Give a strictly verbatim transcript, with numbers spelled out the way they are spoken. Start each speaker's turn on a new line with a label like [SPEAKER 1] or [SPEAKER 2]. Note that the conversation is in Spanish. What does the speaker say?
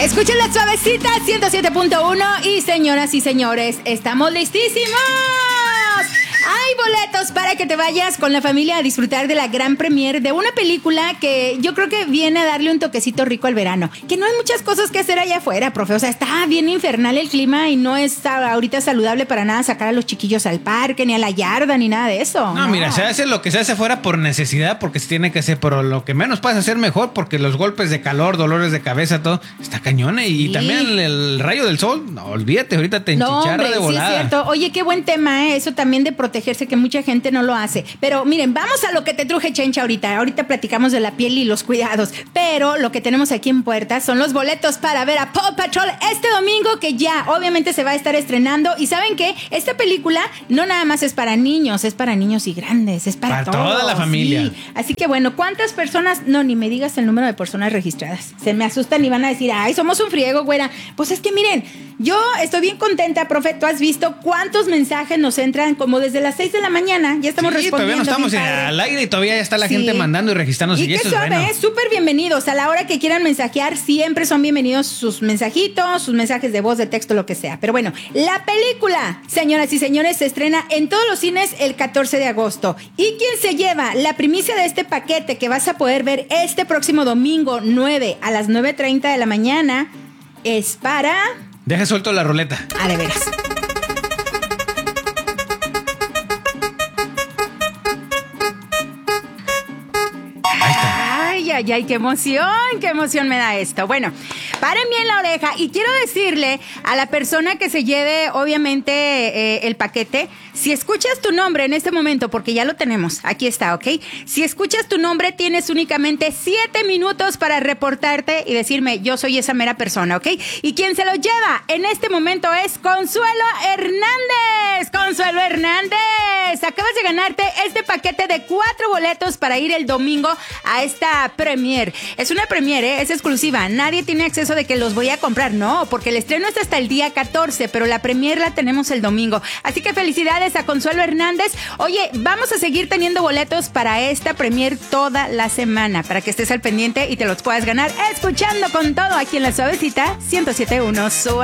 [SPEAKER 1] Escuchen la suavecita ciento siete punto uno y señoras y señores, estamos listísimos. Hay boletos para que te vayas con la familia a disfrutar de la gran premiere de una película que yo creo que viene a darle un toquecito rico al verano. Que no hay muchas cosas que hacer allá afuera, profe. O sea, está bien infernal el clima y no es ahorita saludable para nada sacar a los chiquillos al parque, ni a la yarda, ni nada de eso.
[SPEAKER 2] No, no, mira, se hace lo que se hace afuera por necesidad, porque se tiene que hacer, pero lo que menos puedes hacer mejor, porque los golpes de calor, dolores de cabeza, todo, está cañón. Y sí. También el, el rayo del sol, no, olvídate, ahorita te enchicharra no, de volada.
[SPEAKER 1] Sí, es cierto. Oye, qué buen tema, ¿eh? Eso también de protegerse, que mucha gente no lo hace. Pero miren, vamos a lo que te truje, Chencha, ahorita. Ahorita platicamos de la piel y los cuidados. Pero lo que tenemos aquí en puerta son los boletos para ver a Paw Patrol este domingo, que ya obviamente se va a estar estrenando. Y ¿saben qué? Esta película no nada más es para niños, es para niños y grandes, es para,
[SPEAKER 2] para
[SPEAKER 1] todos.
[SPEAKER 2] toda la familia.
[SPEAKER 1] Sí. Así que bueno, ¿cuántas personas? No, ni me digas el número de personas registradas. Se me asustan y van a decir, ay, somos un friego, güera. Pues es que miren, yo estoy bien contenta, profe. Tú has visto cuántos mensajes nos entran como desde las seis de la mañana. Ya estamos sí, respondiendo.
[SPEAKER 2] Todavía no estamos al aire y todavía ya está la sí. gente mandando y registrándose.
[SPEAKER 1] Y, y qué suave, bueno. es súper bienvenidos. A la hora que quieran mensajear, siempre son bienvenidos sus mensajitos, sus mensajes de voz, de texto, lo que sea. Pero bueno, la película, señoras y señores, se estrena en todos los cines el catorce de agosto. ¿Y quién se lleva la primicia de este paquete que vas a poder ver este próximo domingo nueve a las nueve treinta de la mañana? Es para...
[SPEAKER 2] Deja suelto la ruleta.
[SPEAKER 1] Ah, de veras. Ay, ay, ay, qué emoción, qué emoción me da esto. Bueno, paren bien la oreja y quiero decirle a la persona que se lleve, obviamente, eh, el paquete, si escuchas tu nombre en este momento, porque ya lo tenemos, aquí está, ¿ok? Si escuchas tu nombre, tienes únicamente siete minutos para reportarte y decirme, yo soy esa mera persona, ¿ok? Y quien se lo lleva en este momento es Consuelo Hernández. Consuelo Hernández, acabas de ganarte este paquete de cuatro boletos para ir el domingo a esta premiere. Es una premiere, ¿eh? Es exclusiva. Nadie tiene acceso de que los voy a comprar, no, porque el estreno es hasta el día catorce, pero la premiere la tenemos el domingo. Así que felicidades a Consuelo Hernández. Oye, vamos a seguir teniendo boletos para esta premiere toda la semana, para que estés al pendiente y te los puedas ganar escuchando con todo aquí en La Suavecita ciento siete punto uno.